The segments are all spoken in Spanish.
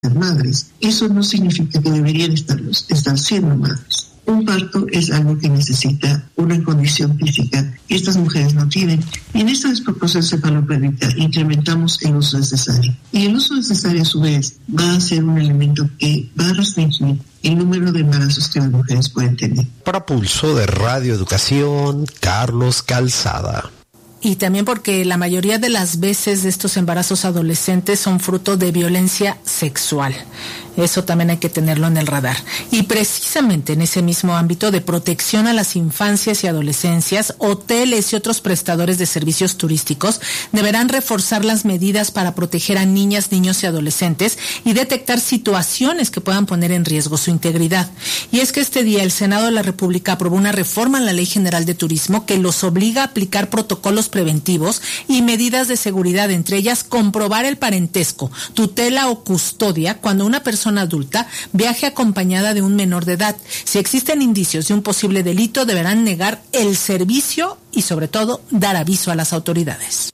madres. Eso no significa que deberían estar siendo madres. Un parto es algo que necesita una condición física que estas mujeres no tienen. Y en esta desproporción cefalopélvica incrementamos el uso de cesárea. Y el uso de cesárea, a su vez, va a ser un elemento que va a restringir el número de embarazos que las mujeres pueden tener. Para Pulso de Radio Educación, Carlos Calzada. Y también porque la mayoría de las veces de estos embarazos adolescentes son fruto de violencia sexual. Eso también hay que tenerlo en el radar. Y precisamente en ese mismo ámbito de protección a las infancias y adolescencias, hoteles y otros prestadores de servicios turísticos deberán reforzar las medidas para proteger a niñas, niños y adolescentes y detectar situaciones que puedan poner en riesgo su integridad. Y es que este día el Senado de la República aprobó una reforma en la Ley General de Turismo que los obliga a aplicar protocolos preventivos y medidas de seguridad, entre ellas comprobar el parentesco, tutela o custodia cuando una persona adulta viaje acompañada de un menor de edad. Si existen indicios de un posible delito, deberán negar el servicio y, sobre todo, dar aviso a las autoridades.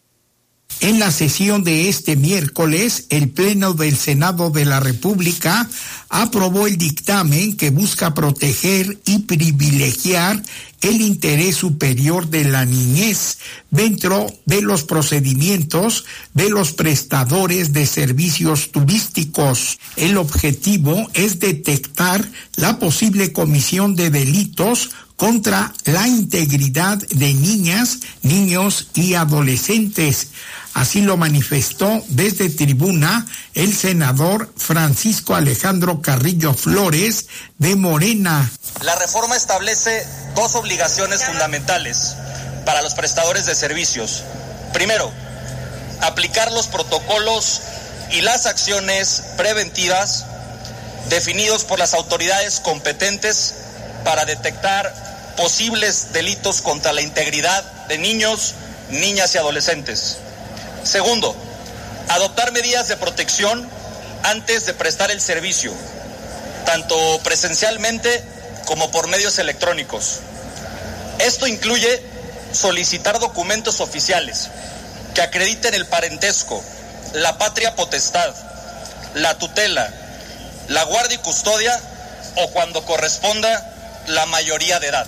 En la sesión de este miércoles, el Pleno del Senado de la República aprobó el dictamen que busca proteger y privilegiar el interés superior de la niñez dentro de los procedimientos de los prestadores de servicios turísticos. El objetivo es detectar la posible comisión de delitos contra la integridad de niñas, niños y adolescentes. Así lo manifestó desde tribuna el senador Francisco Alejandro Carrillo Flores de Morena. La reforma establece dos obligaciones fundamentales para los prestadores de servicios. Primero, aplicar los protocolos y las acciones preventivas definidos por las autoridades competentes para detectar posibles delitos contra la integridad de niños, niñas y adolescentes. Segundo, adoptar medidas de protección antes de prestar el servicio, tanto presencialmente como por medios electrónicos. Esto incluye solicitar documentos oficiales que acrediten el parentesco, la patria potestad, la tutela, la guardia y custodia o, cuando corresponda, la mayoría de edad.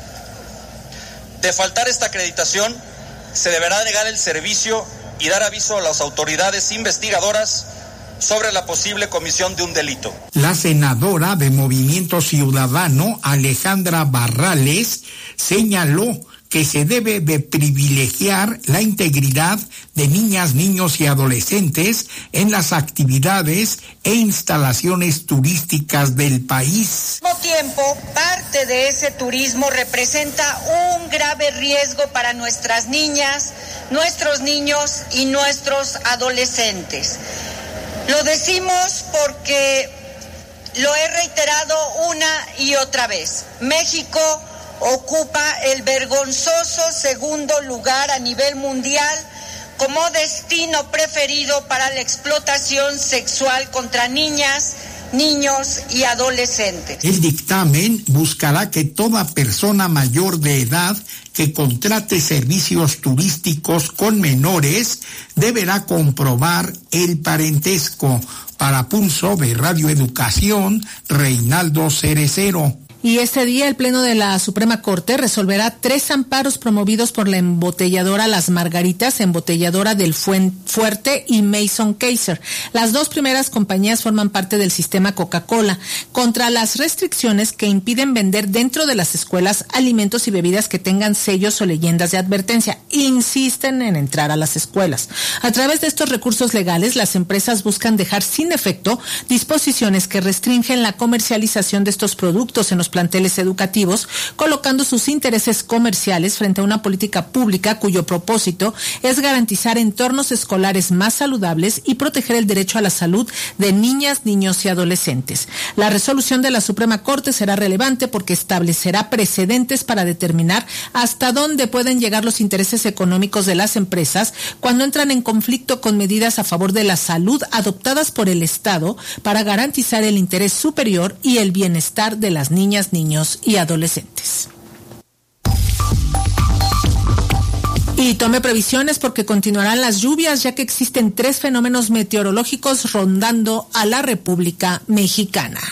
De faltar esta acreditación, se deberá negar el servicio y dar aviso a las autoridades investigadoras sobre la posible comisión de un delito. La senadora de Movimiento Ciudadano, Alejandra Barrales, señaló que se debe de privilegiar la integridad de niñas, niños y adolescentes en las actividades e instalaciones turísticas del país. Al mismo tiempo, parte de ese turismo representa un grave riesgo para nuestras niñas, nuestros niños y nuestros adolescentes. Lo decimos porque lo he reiterado una y otra vez. México ocupa el vergonzoso segundo lugar a nivel mundial como destino preferido para la explotación sexual contra niñas, niños y adolescentes. El dictamen buscará que toda persona mayor de edad que contrate servicios turísticos con menores deberá comprobar el parentesco. Para Pulso de Radio Educación, Reinaldo Cerecero. Y este día el Pleno de la Suprema Corte resolverá 3 amparos promovidos por la embotelladora Las Margaritas, embotelladora del Fuerte y Mason Kaiser. Las 2 primeras compañías forman parte del sistema Coca-Cola contra las restricciones que impiden vender dentro de las escuelas alimentos y bebidas que tengan sellos o leyendas de advertencia. Insisten en entrar a las escuelas. A través de estos recursos legales, las empresas buscan dejar sin efecto disposiciones que restringen la comercialización de estos productos en los planteles educativos, colocando sus intereses comerciales frente a una política pública cuyo propósito es garantizar entornos escolares más saludables y proteger el derecho a la salud de niñas, niños y adolescentes. La resolución de la Suprema Corte será relevante porque establecerá precedentes para determinar hasta dónde pueden llegar los intereses económicos de las empresas cuando entran en conflicto con medidas a favor de la salud adoptadas por el Estado para garantizar el interés superior y el bienestar de las niñas, niños y adolescentes. Y tome previsiones porque continuarán las lluvias, ya que existen 3 fenómenos meteorológicos rondando a la República Mexicana.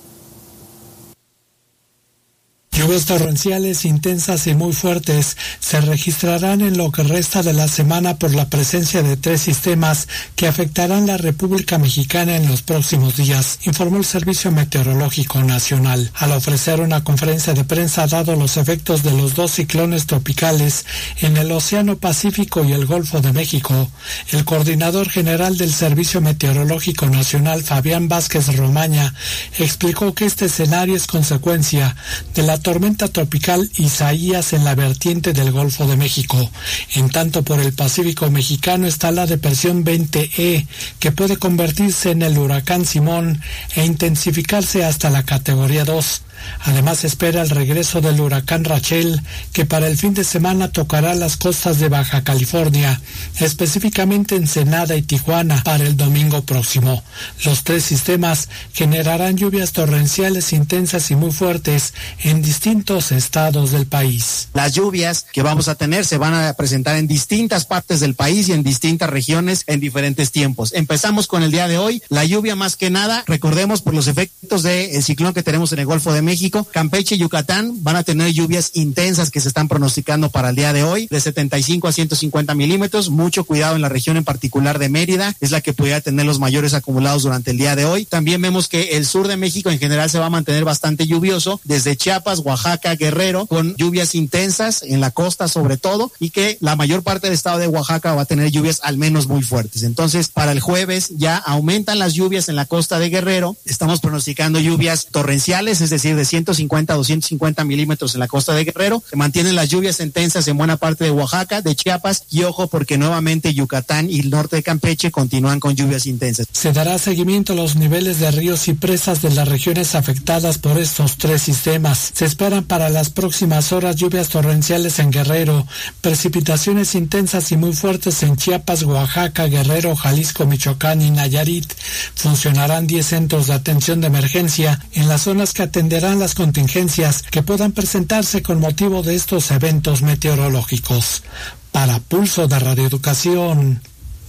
Lluvias torrenciales intensas y muy fuertes se registrarán en lo que resta de la semana por la presencia de 3 sistemas que afectarán la República Mexicana en los próximos días, informó el Servicio Meteorológico Nacional. Al ofrecer una conferencia de prensa dado los efectos de los 2 ciclones tropicales en el Océano Pacífico y el Golfo de México, el coordinador general del Servicio Meteorológico Nacional, Fabián Vázquez Romaña, explicó que este escenario es consecuencia de la tormenta tropical Isaías en la vertiente del Golfo de México. En tanto, por el Pacífico mexicano está la depresión 20E, que puede convertirse en el huracán Simón e intensificarse hasta la categoría 2. Además, se espera el regreso del huracán Rachel, que para el fin de semana tocará las costas de Baja California, específicamente Ensenada y Tijuana, para el domingo próximo. Los 3 sistemas generarán lluvias torrenciales intensas y muy fuertes en distintos estados del país. Las lluvias que vamos a tener se van a presentar en distintas partes del país y en distintas regiones en diferentes tiempos. Empezamos con el día de hoy. La lluvia, más que nada, recordemos, por los efectos del ciclón que tenemos en el Golfo de México, Campeche y Yucatán van a tener lluvias intensas que se están pronosticando para el día de hoy, de 75 a 150 milímetros. Mucho cuidado en la región en particular de Mérida, es la que pudiera tener los mayores acumulados durante el día de hoy. También vemos que el sur de México en general se va a mantener bastante lluvioso, desde Chiapas, Oaxaca, Guerrero, con lluvias intensas en la costa sobre todo, y que la mayor parte del estado de Oaxaca va a tener lluvias al menos muy fuertes. Entonces, para el jueves ya aumentan las lluvias en la costa de Guerrero. Estamos pronosticando lluvias torrenciales, es decir, de 150 a 250 milímetros en la costa de Guerrero. Se mantienen las lluvias intensas en buena parte de Oaxaca, de Chiapas, y ojo porque nuevamente Yucatán y el norte de Campeche continúan con lluvias intensas. Se dará seguimiento a los niveles de ríos y presas de las regiones afectadas por estos 3 sistemas. Se esperan para las próximas horas lluvias torrenciales en Guerrero, precipitaciones intensas y muy fuertes en Chiapas, Oaxaca, Guerrero, Jalisco, Michoacán y Nayarit. Funcionarán 10 centros de atención de emergencia en las zonas que atenderán las contingencias que puedan presentarse con motivo de estos eventos meteorológicos. Para Pulso de Radio Educación,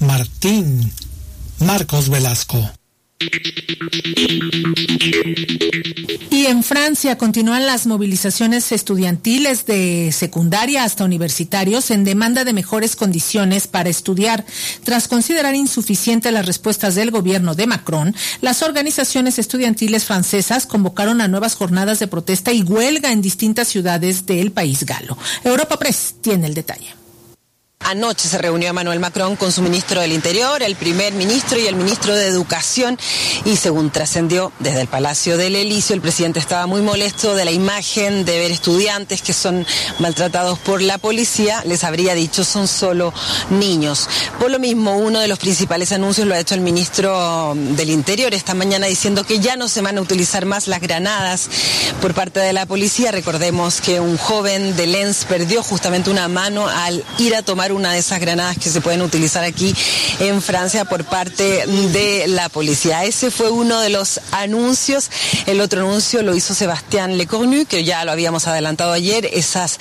Marcos Velasco. Y en Francia continúan las movilizaciones estudiantiles de secundaria hasta universitarios en demanda de mejores condiciones para estudiar. Tras considerar insuficientes las respuestas del gobierno de Macron, las organizaciones estudiantiles francesas convocaron a nuevas jornadas de protesta y huelga en distintas ciudades del país galo. Europa Press tiene el detalle. Anoche se reunió Emmanuel Macron con su ministro del Interior, el primer ministro y el ministro de Educación, y según trascendió desde el Palacio del Elíseo, el presidente estaba muy molesto de la imagen de ver estudiantes que son maltratados por la policía. Les habría dicho, son solo niños. Por lo mismo, uno de los principales anuncios lo ha hecho el ministro del Interior esta mañana, diciendo que ya no se van a utilizar más las granadas por parte de la policía. Recordemos que un joven de Lens perdió justamente una mano al ir a tomar una de esas granadas que se pueden utilizar aquí en Francia por parte de la policía. Ese fue uno de los anuncios. El otro anuncio lo hizo Sébastien Lecornu, que ya lo habíamos adelantado ayer, esas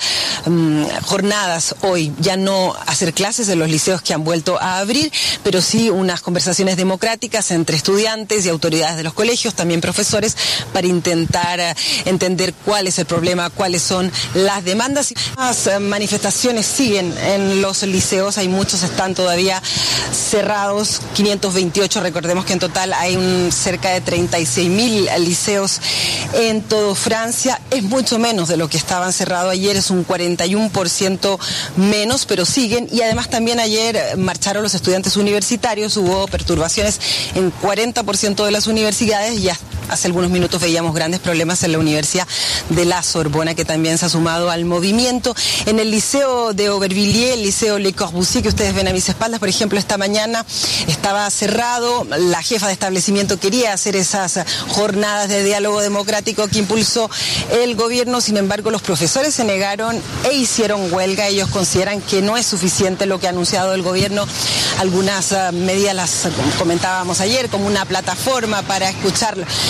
jornadas hoy, ya no hacer clases en los liceos que han vuelto a abrir, pero sí unas conversaciones democráticas entre estudiantes y autoridades de los colegios, también profesores, para intentar entender cuál es el problema, cuáles son las demandas. Las manifestaciones siguen en los liceos, hay muchos, están todavía cerrados, 528, recordemos que en total hay cerca de 36.000 liceos en todo Francia, es mucho menos de lo que estaban cerrados ayer, es un 41% menos, pero siguen, y además también ayer marcharon los estudiantes universitarios, hubo perturbaciones en 40% de las universidades, y hace algunos minutos veíamos grandes problemas en la Universidad de la Sorbona, que también se ha sumado al movimiento. En el liceo de Aubervilliers, el liceo Le Corbusier, que ustedes ven a mis espaldas, por ejemplo, esta mañana estaba cerrado. La jefa de establecimiento quería hacer esas jornadas de diálogo democrático que impulsó el gobierno. Sin embargo, los profesores se negaron e hicieron huelga. Ellos consideran que no es suficiente lo que ha anunciado el gobierno. Algunas medidas las comentábamos ayer, como una plataforma para escuchar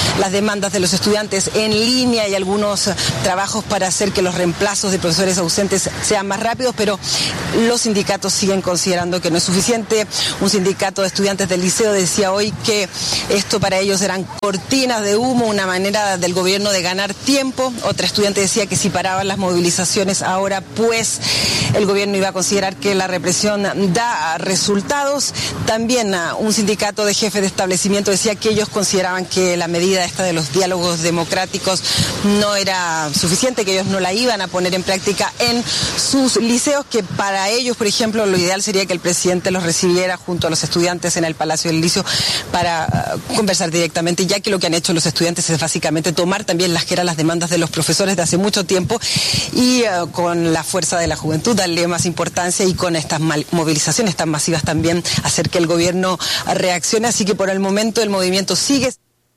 las demandas de los estudiantes en línea y algunos trabajos para hacer que los reemplazos de profesores ausentes sean más rápidos, pero los sindicatos siguen considerando que no es suficiente. Un sindicato de estudiantes del liceo decía hoy que esto para ellos eran cortinas de humo, una manera del gobierno de ganar tiempo. Otra estudiante decía que si paraban las movilizaciones ahora, pues el gobierno iba a considerar que la represión da resultados. También un sindicato de jefes de establecimiento decía que ellos consideraban que la medida esta de los diálogos democráticos no era suficiente, que ellos no la iban a poner en práctica en sus liceos, que para ellos, por ejemplo, lo ideal sería que el presidente los recibiera junto a los estudiantes en el Palacio del Liceo para conversar directamente, ya que lo que han hecho los estudiantes es básicamente tomar también las que eran las demandas de los profesores de hace mucho tiempo y con la fuerza de la juventud darle más importancia, y con estas movilizaciones tan masivas también hacer que el gobierno reaccione. Así que por el momento el movimiento sigue.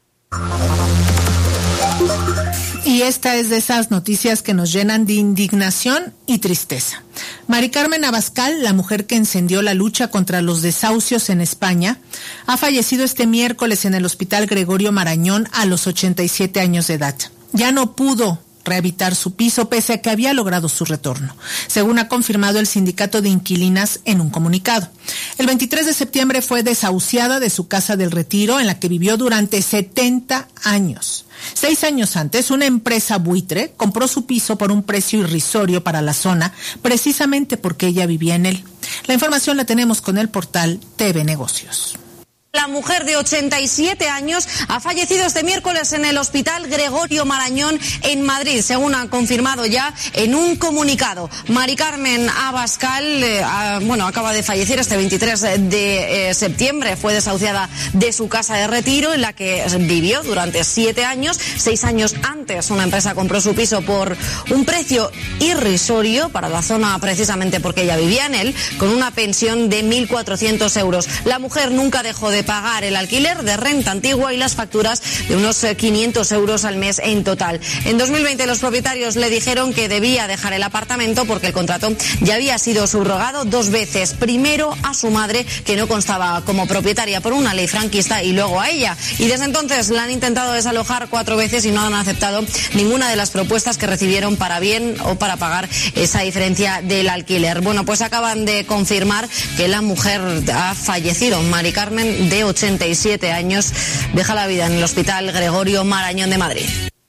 Y esta es de esas noticias que nos llenan de indignación y tristeza. Mari Carmen Abascal, la mujer que encendió la lucha contra los desahucios en España, ha fallecido este miércoles en el Hospital Gregorio Marañón a los 87 años de edad. Ya no pudo rehabilitar su piso pese a que había logrado su retorno, según ha confirmado el sindicato de inquilinas en un comunicado. El 23 de septiembre fue desahuciada de su casa del Retiro, en la que vivió durante 70 años. 6 años antes, una empresa buitre compró su piso por un precio irrisorio para la zona, precisamente porque ella vivía en él. La información la tenemos con el portal TV Negocios. La mujer de 87 años ha fallecido este miércoles en el Hospital Gregorio Marañón en Madrid, según han confirmado ya en un comunicado. Mari Carmen Abascal, acaba de fallecer este 23 de septiembre. Fue desahuciada de su casa de Retiro, en la que vivió durante 7 años. 6 años antes, una empresa compró su piso por un precio irrisorio para la zona, precisamente porque ella vivía en él, con una pensión de 1.400 euros. La mujer nunca dejó de pagar el alquiler de renta antigua y las facturas de unos 500 euros al mes en total. En 2020 los propietarios le dijeron que debía dejar el apartamento porque el contrato ya había sido subrogado 2 veces. Primero a su madre, que no constaba como propietaria por una ley franquista, y luego a ella. Y desde entonces la han intentado desalojar 4 veces y no han aceptado ninguna de las propuestas que recibieron para bien o para pagar esa diferencia del alquiler. Bueno, pues acaban de confirmar que la mujer ha fallecido. Mari Carmen, de 87 años, deja la vida en el Hospital Gregorio Marañón de Madrid.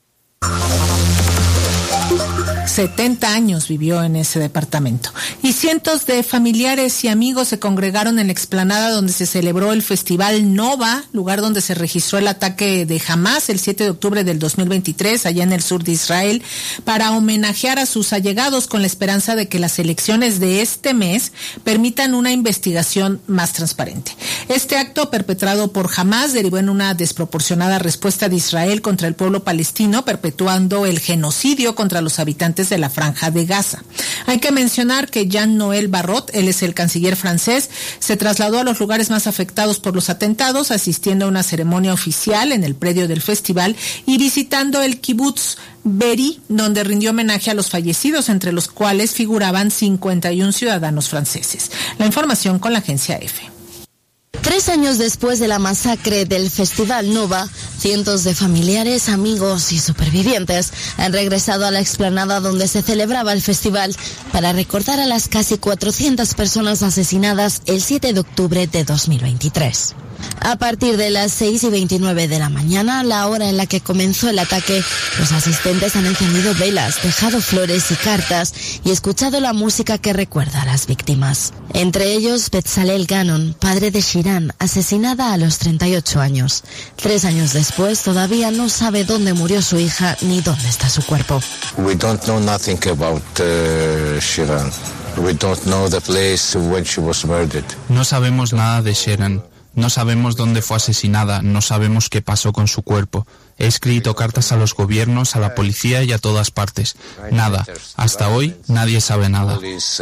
70 años vivió en ese departamento. Y cientos de familiares y amigos se congregaron en la explanada donde se celebró el Festival Nova, lugar donde se registró el ataque de Hamás el 7 de octubre del 2023, allá en el sur de Israel, para homenajear a sus allegados, con la esperanza de que las elecciones de este mes permitan una investigación más transparente. Este acto, perpetrado por Hamás, derivó en una desproporcionada respuesta de Israel contra el pueblo palestino, perpetuando el genocidio contra los habitantes de la Franja de Gaza. Hay que mencionar que Jean-Noël Barrot, él es el canciller francés, se trasladó a los lugares más afectados por los atentados, asistiendo a una ceremonia oficial en el predio del festival y visitando el kibutz Be'eri, donde rindió homenaje a los fallecidos, entre los cuales figuraban 51 ciudadanos franceses. La información con la agencia EFE. 3 años después de la masacre del Festival Nova, cientos de familiares, amigos y supervivientes han regresado a la explanada donde se celebraba el festival para recordar a las casi 400 personas asesinadas el 7 de octubre de 2023. A partir de las 6:29 de la mañana, la hora en la que comenzó el ataque, los asistentes han encendido velas, dejado flores y cartas y escuchado la música que recuerda a las víctimas. Entre ellos, Betzalel Gannon, padre de Shiran, asesinada a los 38 años. 3 años después, todavía no sabe dónde murió su hija ni dónde está su cuerpo. We don't know nothing about Shiran. We don't know the place when she was murdered. No sabemos nada de Shiran. No sabemos dónde fue asesinada, no sabemos qué pasó con su cuerpo. He escrito cartas a los gobiernos, a la policía y a todas partes. Nada. Hasta hoy nadie sabe nada.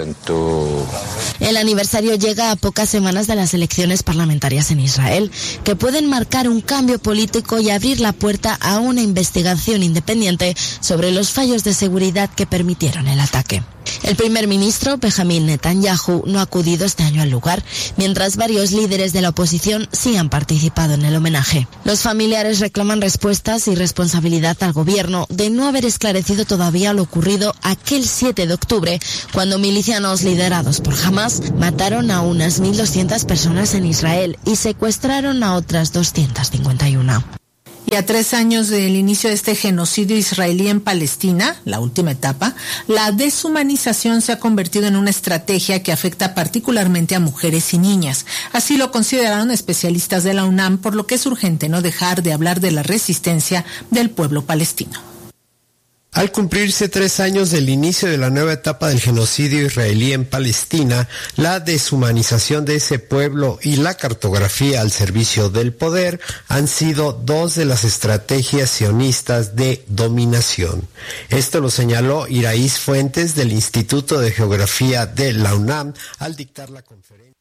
El aniversario llega a pocas semanas de las elecciones parlamentarias en Israel, que pueden marcar un cambio político y abrir la puerta a una investigación independiente sobre los fallos de seguridad que permitieron el ataque. El primer ministro, Benjamin Netanyahu, no ha acudido este año al lugar, mientras varios líderes de la oposición sí han participado en el homenaje. Los familiares reclaman respuestas respuestas y responsabilidad al gobierno de no haber esclarecido todavía lo ocurrido aquel 7 de octubre, cuando milicianos liderados por Hamas mataron a unas 1.200 personas en Israel y secuestraron a otras 251. Y a 3 años del inicio de este genocidio israelí en Palestina, la última etapa, la deshumanización se ha convertido en una estrategia que afecta particularmente a mujeres y niñas. Así lo consideraron especialistas de la UNAM, por lo que es urgente no dejar de hablar de la resistencia del pueblo palestino. Al cumplirse 3 años del inicio de la nueva etapa del genocidio israelí en Palestina, la deshumanización de ese pueblo y la cartografía al servicio del poder han sido 2 de las estrategias sionistas de dominación. Esto lo señaló Iraíz Fuentes del Instituto de Geografía de la UNAM al dictar la conferencia.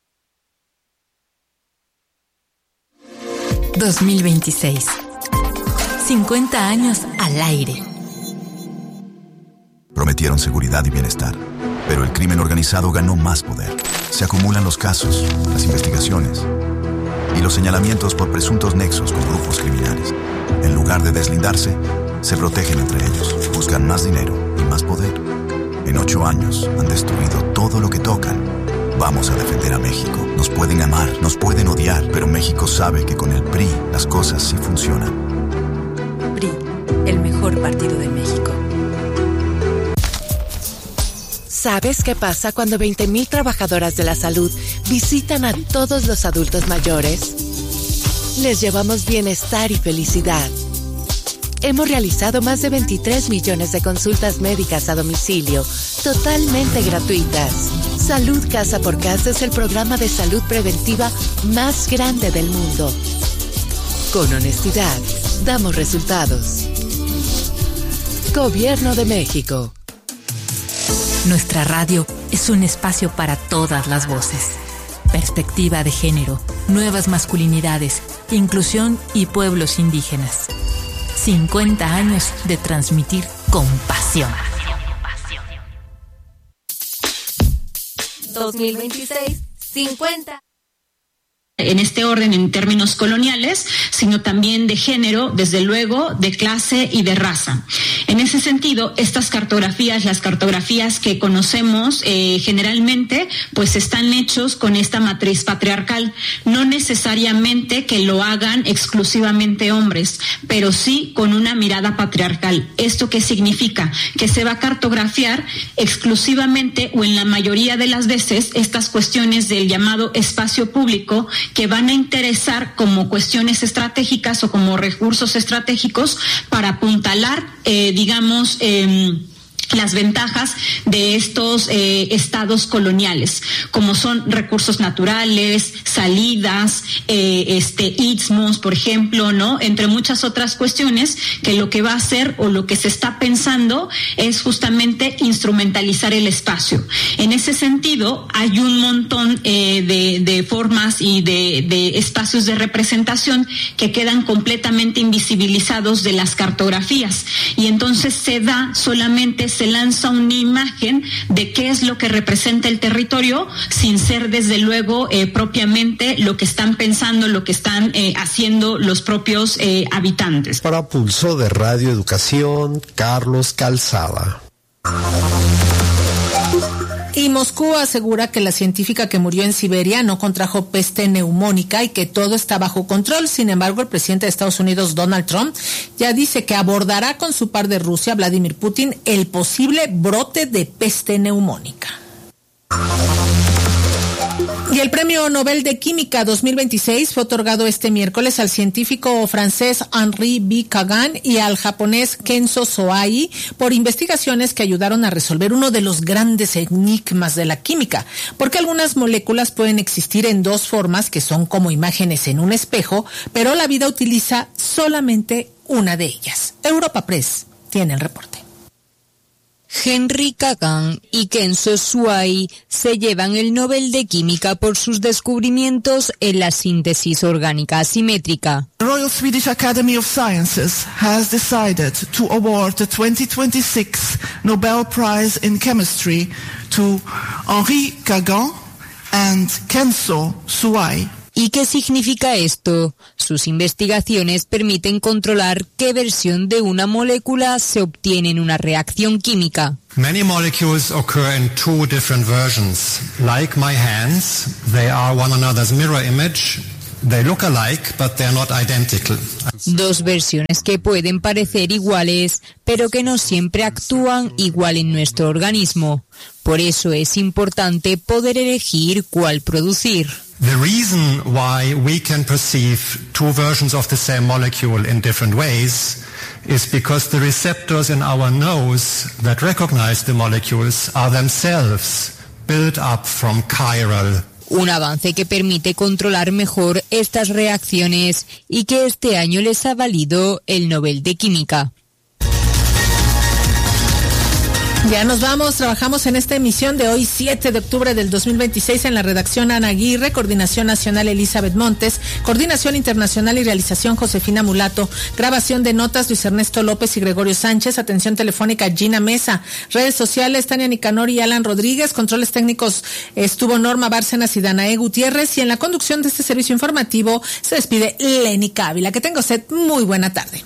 2026. 50 años al aire. Prometieron seguridad y bienestar, pero el crimen organizado ganó más poder. Se acumulan los casos, las investigaciones y los señalamientos por presuntos nexos con grupos criminales. En lugar de deslindarse, se protegen entre ellos, buscan más dinero y más poder. En 8 años han destruido todo lo que tocan. Vamos a defender a México. Nos pueden amar, nos pueden odiar, pero México sabe que con el PRI las cosas sí funcionan. PRI, el mejor partido de México. ¿Sabes qué pasa cuando 20,000 trabajadoras de la salud visitan a todos los adultos mayores? Les llevamos bienestar y felicidad. Hemos realizado más de 23 millones de consultas médicas a domicilio, totalmente gratuitas. Salud Casa por Casa es el programa de salud preventiva más grande del mundo. Con honestidad, damos resultados. Gobierno de México. Nuestra radio es un espacio para todas las voces. Perspectiva de género, nuevas masculinidades, inclusión y pueblos indígenas. 50 años de transmitir con pasión. 2026, 50. En este orden en términos coloniales, sino también de género, desde luego, de clase y de raza. En ese sentido, estas cartografías, las cartografías que conocemos generalmente, pues están hechos con esta matriz patriarcal. No necesariamente que lo hagan exclusivamente hombres, pero sí con una mirada patriarcal. ¿Esto qué significa? Que se va a cartografiar exclusivamente o en la mayoría de las veces estas cuestiones del llamado espacio público que van a interesar como cuestiones estratégicas o como recursos estratégicos para apuntalar, las ventajas de estos estados coloniales, como son recursos naturales, salidas, istmos, por ejemplo, ¿no? Entre muchas otras cuestiones que lo que va a hacer o lo que se está pensando es justamente instrumentalizar el espacio. En ese sentido, hay un montón de formas y de espacios de representación que quedan completamente invisibilizados de las cartografías, y entonces se lanza una imagen de qué es lo que representa el territorio sin ser desde luego propiamente lo que están pensando, lo que están haciendo los propios habitantes. Para Pulso de Radio Educación, Carlos Calzada. Y Moscú asegura que la científica que murió en Siberia no contrajo peste neumónica y que todo está bajo control. Sin embargo, el presidente de Estados Unidos, Donald Trump, ya dice que abordará con su par de Rusia, Vladimir Putin, el posible brote de peste neumónica. Y el Premio Nobel de Química 2026 fue otorgado este miércoles al científico francés Henri B. Kagan y al japonés Kenzo Soai por investigaciones que ayudaron a resolver uno de los grandes enigmas de la química, porque algunas moléculas pueden existir en 2 formas que son como imágenes en un espejo, pero la vida utiliza solamente una de ellas. Europa Press tiene el reporte. Henri Kagan y Kenzo Soai se llevan el Nobel de Química por sus descubrimientos en la síntesis orgánica asimétrica. The Royal Swedish Academy of Sciences has decided to award the 2026 Nobel Prize in Chemistry to Henri Kagan and Kenzo Soai. ¿Y qué significa esto? Sus investigaciones permiten controlar qué versión de una molécula se obtiene en una reacción química. Many molecules occur in two different versions. Like my hands, they are one another's mirror image. They look alike, but they're not identical. Dos versiones que pueden parecer iguales, pero que no siempre actúan igual en nuestro organismo. Por eso es importante poder elegir cuál producir. The reason why we can perceive two versions of the same molecule in different ways is because the receptors in our nose that recognize the molecules are themselves built up from chiral. Un avance que permite controlar mejor estas reacciones y que este año les ha valido el Nobel de Química. Ya nos vamos, trabajamos en esta emisión de hoy 7 de octubre del 2026 en la redacción Ana Aguirre, coordinación nacional Elizabeth Montes, coordinación internacional y realización Josefina Mulato, grabación de notas Luis Ernesto López y Gregorio Sánchez, atención telefónica Gina Mesa, redes sociales Tania Nicanor y Alan Rodríguez, controles técnicos estuvo Norma Bárcenas y Danae Gutiérrez y en la conducción de este servicio informativo se despide Lenny Cávila. Que tenga usted muy buena tarde.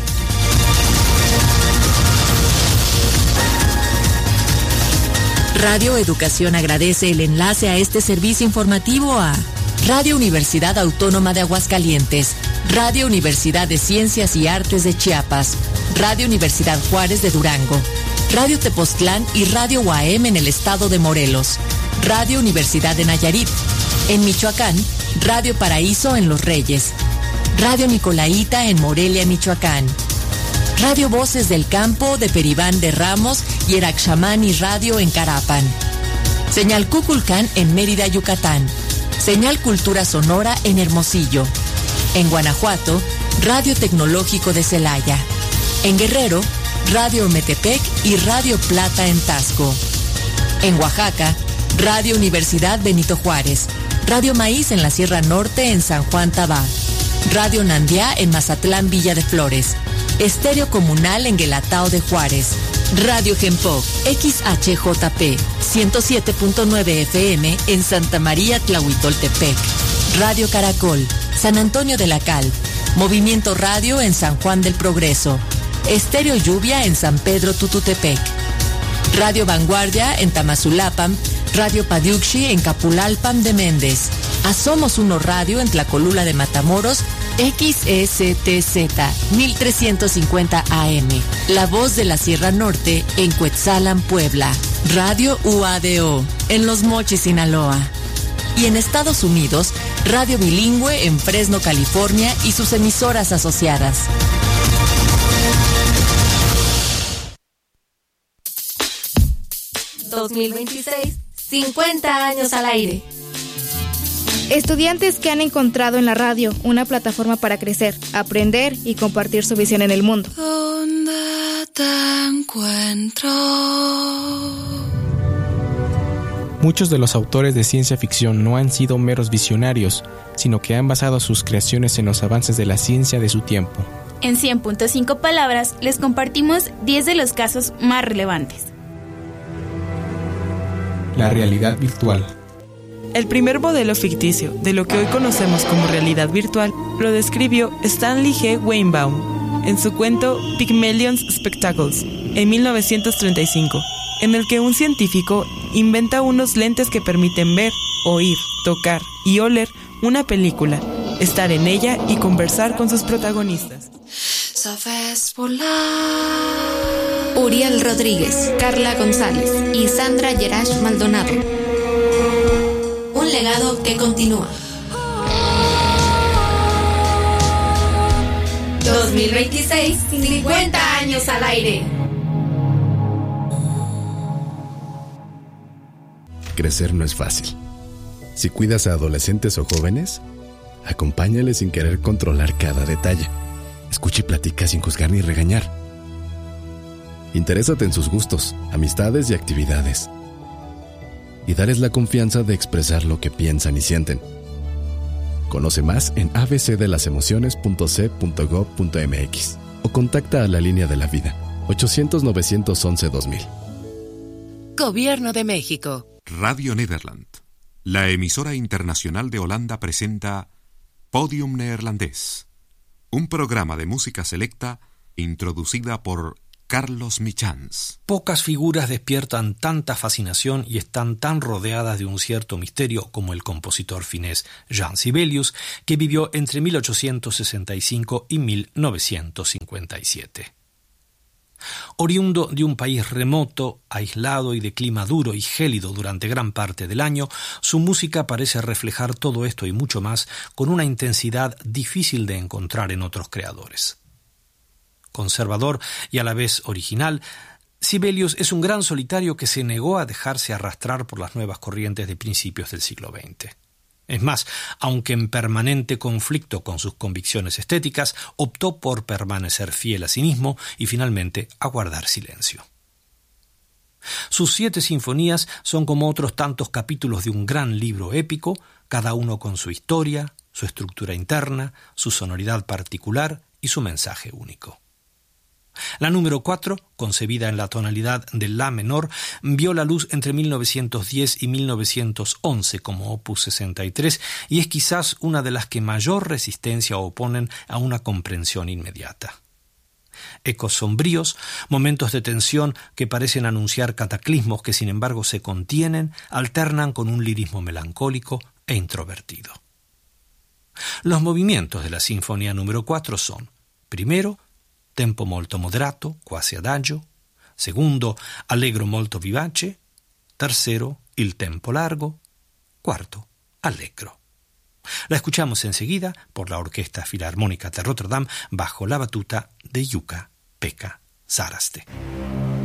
Radio Educación agradece el enlace a este servicio informativo a Radio Universidad Autónoma de Aguascalientes, Radio Universidad de Ciencias y Artes de Chiapas, Radio Universidad Juárez de Durango, Radio Tepoztlán y Radio UAM en el estado de Morelos, Radio Universidad de Nayarit, en Michoacán, Radio Paraíso en Los Reyes, Radio Nicolaita en Morelia, Michoacán, Radio Voces del Campo de Peribán de Ramos y Eraxamani Radio en Carapan. Señal Cuculcán en Mérida, Yucatán. Señal Cultura Sonora en Hermosillo. En Guanajuato, Radio Tecnológico de Celaya. En Guerrero, Radio Metepec y Radio Plata en Tasco. En Oaxaca, Radio Universidad Benito Juárez. Radio Maíz en la Sierra Norte en San Juan Tabá. Radio Nandiá en Mazatlán, Villa de Flores. Estéreo Comunal en Guelatao de Juárez. Radio Gempoc, XHJP, 107.9 FM en Santa María Tlahuitoltepec. Radio Caracol, San Antonio de la Cal. Movimiento Radio en San Juan del Progreso. Estéreo Lluvia en San Pedro Tututepec. Radio Vanguardia en Tamazulapam. Radio Padiuxi en Capulalpan de Méndez. Asomos Uno Radio en Tlacolula de Matamoros. XSTZ 1350 AM, La Voz de la Sierra Norte en Cuetzalan, Puebla. Radio UADO en Los Mochis, Sinaloa. Y en Estados Unidos, Radio Bilingüe en Fresno, California y sus emisoras asociadas. ...2026, 50 años al aire. Estudiantes que han encontrado en la radio una plataforma para crecer, aprender y compartir su visión en el mundo. ¿Dónde te encuentro? Muchos de los autores de ciencia ficción no han sido meros visionarios, sino que han basado sus creaciones en los avances de la ciencia de su tiempo. En 100.5 palabras les compartimos 10 de los casos más relevantes. La realidad virtual. El primer modelo ficticio de lo que hoy conocemos como realidad virtual lo describió Stanley G. Weinbaum en su cuento Pygmalion's Spectacles en 1935, en el que un científico inventa unos lentes que permiten ver, oír, tocar y oler una película, estar en ella y conversar con sus protagonistas. ¿Sabes volar? Uriel Rodríguez, Carla González y Sandra Yerash Maldonado. Un legado que continúa. 2026, 50 años al aire. Crecer no es fácil. Si cuidas a adolescentes o jóvenes, acompáñales sin querer controlar cada detalle. Escucha y platica sin juzgar ni regañar. Interésate en sus gustos, amistades y actividades. Y darles la confianza de expresar lo que piensan y sienten. Conoce más en abcdelasemociones.c.gov.mx o contacta a la Línea de la Vida, 800-911-2000. Gobierno de México. Radio Nederland. La emisora internacional de Holanda presenta Podium Neerlandés, un programa de música selecta introducida por Carlos Michans. Pocas figuras despiertan tanta fascinación y están tan rodeadas de un cierto misterio como el compositor finés Jean Sibelius, que vivió entre 1865 y 1957. Oriundo de un país remoto, aislado y de clima duro y gélido durante gran parte del año, su música parece reflejar todo esto y mucho más con una intensidad difícil de encontrar en otros creadores. Conservador y a la vez original, Sibelius es un gran solitario que se negó a dejarse arrastrar por las nuevas corrientes de principios del siglo XX. Es más, aunque en permanente conflicto con sus convicciones estéticas, optó por permanecer fiel a sí mismo y finalmente a guardar silencio. Sus 7 sinfonías son como otros tantos capítulos de un gran libro épico, cada uno con su historia, su estructura interna, su sonoridad particular y su mensaje único. La número 4, concebida en la tonalidad de La menor, vio la luz entre 1910 y 1911 como opus 63 y es quizás una de las que mayor resistencia oponen a una comprensión inmediata. Ecos sombríos, momentos de tensión que parecen anunciar cataclismos que sin embargo se contienen, alternan con un lirismo melancólico e introvertido. Los movimientos de la sinfonía número 4 son, primero, tempo molto moderato, quasi adagio, segundo, allegro molto vivace, tercero, il tempo largo, cuarto, allegro. La escuchamos enseguida por la Orquesta Filarmónica de Rotterdam bajo la batuta de Jukka-Pekka Saraste.